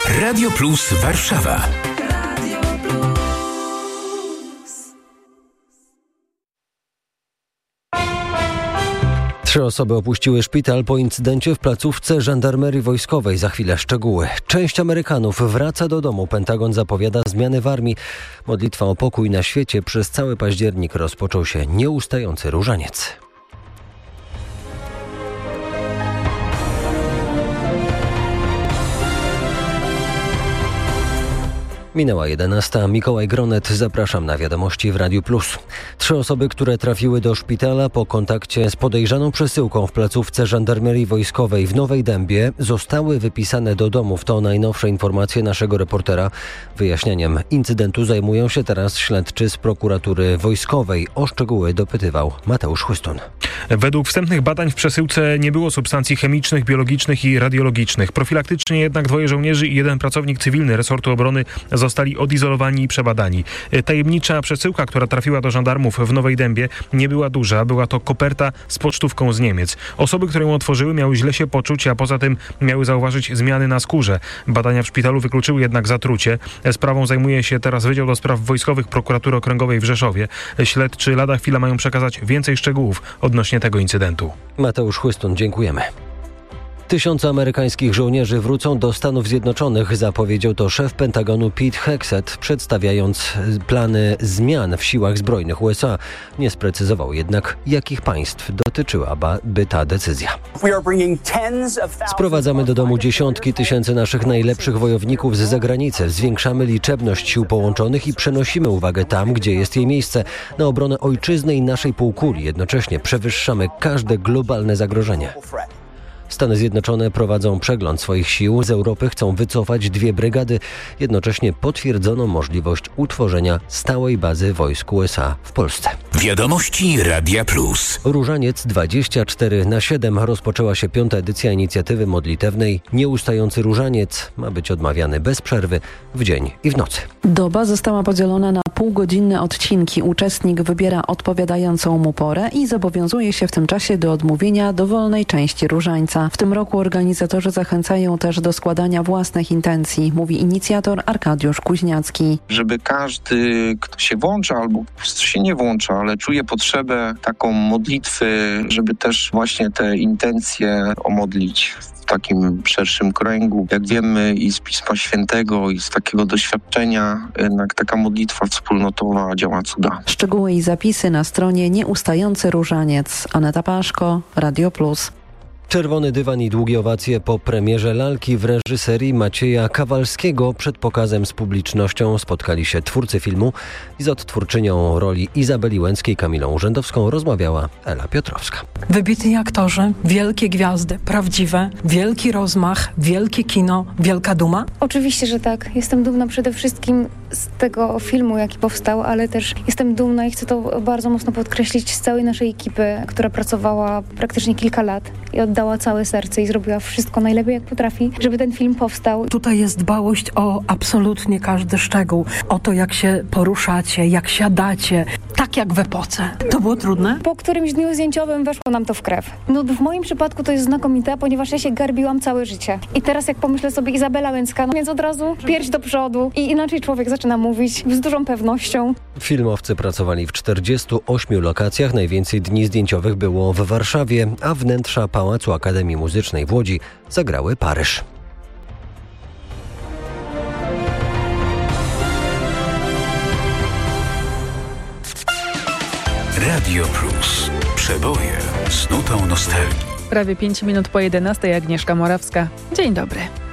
Radio Plus Warszawa. 3 osoby opuściły szpital po incydencie w placówce żandarmerii wojskowej. Za chwilę szczegóły. Część Amerykanów wraca do domu. Pentagon zapowiada zmiany w armii. Modlitwa o pokój na świecie. Przez cały październik rozpoczął się nieustający różaniec. Minęła 11. Mikołaj Gronet. Zapraszam na wiadomości w Radiu Plus. 3 osoby, które trafiły do szpitala po kontakcie z podejrzaną przesyłką w placówce żandarmerii wojskowej w Nowej Dębie, zostały wypisane do domów. To najnowsze informacje naszego reportera. Wyjaśnieniem incydentu zajmują się teraz śledczy z prokuratury wojskowej. O szczegóły dopytywał Mateusz Chłystun. Według wstępnych badań w przesyłce nie było substancji chemicznych, biologicznych i radiologicznych. Profilaktycznie jednak 2 żołnierzy i 1 pracownik cywilny resortu obrony zostali odizolowani i przebadani. Tajemnicza przesyłka, która trafiła do żandarmów w Nowej Dębie, nie była duża. Była to koperta z pocztówką z Niemiec. Osoby, które ją otworzyły, miały źle się poczuć, a poza tym miały zauważyć zmiany na skórze. Badania w szpitalu wykluczyły jednak zatrucie. Sprawą zajmuje się teraz Wydział do Spraw Wojskowych Prokuratury Okręgowej w Rzeszowie. Śledczy lada chwila mają przekazać więcej szczegółów odnośnie tego incydentu. Mateusz Chłystun, dziękujemy. 1000 amerykańskich żołnierzy wrócą do Stanów Zjednoczonych, zapowiedział to szef Pentagonu Pete Hegseth, przedstawiając plany zmian w siłach zbrojnych USA. Nie sprecyzował jednak, jakich państw dotyczyłaby ta decyzja. Sprowadzamy do domu dziesiątki tysięcy naszych najlepszych wojowników z zagranicy. Zwiększamy liczebność sił połączonych i przenosimy uwagę tam, gdzie jest jej miejsce, na obronę ojczyzny i naszej półkuli. Jednocześnie przewyższamy każde globalne zagrożenie. Stany Zjednoczone prowadzą przegląd swoich sił. Z Europy chcą wycofać 2 brygady. Jednocześnie potwierdzono możliwość utworzenia stałej bazy wojsk USA w Polsce. Wiadomości Radia Plus. Różaniec 24/7 rozpoczęła się 5. edycja inicjatywy modlitewnej Nieustający Różaniec. Ma być odmawiany bez przerwy w dzień i w nocy. Doba została podzielona na półgodzinne odcinki. Uczestnik wybiera odpowiadającą mu porę i zobowiązuje się w tym czasie do odmówienia dowolnej części różańca. W tym roku organizatorzy zachęcają też do składania własnych intencji, mówi inicjator Arkadiusz Kuźniacki. Żeby każdy, kto się włącza albo po prostu się nie włącza, ale czuje potrzebę taką modlitwy, żeby też właśnie te intencje omodlić w takim szerszym kręgu. Jak wiemy i z Pisma Świętego, i z takiego doświadczenia, jednak taka modlitwa wspólnotowa działa cuda. Szczegóły i zapisy na stronie Nieustający Różaniec. Aneta Paszko, Radio Plus. Czerwony dywan i długie owacje po premierze lalki w reżyserii Macieja Kawalskiego. Przed pokazem z publicznością spotkali się twórcy filmu i z odtwórczynią roli Izabeli Łęckiej, Kamilą Urzędowską, rozmawiała Ela Piotrowska. Wybitni aktorzy, wielkie gwiazdy, prawdziwe, wielki rozmach, wielkie kino, wielka duma? Oczywiście, że tak. Jestem dumna przede wszystkim z tego filmu, jaki powstał, ale też jestem dumna i chcę to bardzo mocno podkreślić z całej naszej ekipy, która pracowała praktycznie kilka lat i oddała całe serce i zrobiła wszystko najlepiej, jak potrafi, żeby ten film powstał. Tutaj jest dbałość o absolutnie każdy szczegół. O to, jak się poruszacie, jak siadacie. Tak jak w epoce. To było trudne? Po którymś dniu zdjęciowym weszło nam to w krew. No w moim przypadku to jest znakomite, ponieważ ja się garbiłam całe życie. I teraz jak pomyślę sobie Izabela Łęcka, więc od razu pierś do przodu i inaczej człowiek zaczyna mówić z dużą pewnością. Filmowcy pracowali w 48 lokacjach. Najwięcej dni zdjęciowych było w Warszawie, a wnętrza Pałacu Akademii Muzycznej w Łodzi zagrały Paryż. Radio Plus. Przeboje z nutą nostalgii. Prawie 5 minut po 11:00. Agnieszka Morawska. Dzień dobry.